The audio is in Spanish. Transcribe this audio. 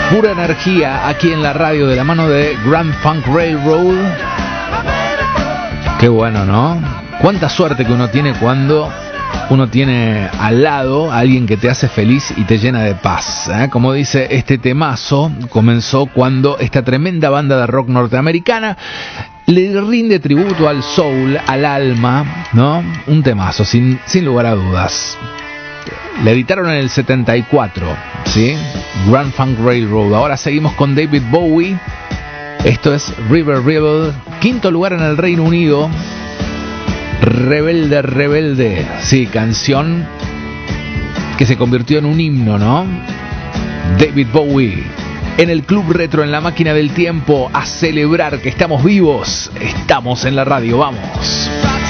Pura energía aquí en la radio de la mano de Grand Funk Railroad. Qué bueno, ¿no? Cuánta suerte que uno tiene cuando uno tiene al lado a alguien que te hace feliz y te llena de paz, ¿eh? Como dice este temazo, comenzó cuando esta tremenda banda de rock norteamericana le rinde tributo al soul, al alma, ¿no? Un temazo, sin lugar a dudas. Le editaron en el 74, ¿sí? Grand Funk Railroad. Ahora seguimos con David Bowie. Esto es River Rebel, quinto lugar en el Reino Unido. Rebelde, rebelde. Sí, canción que se convirtió en un himno, ¿no? David Bowie en el Club Retro, en la máquina del tiempo, a celebrar que estamos vivos. Estamos en la radio, vamos.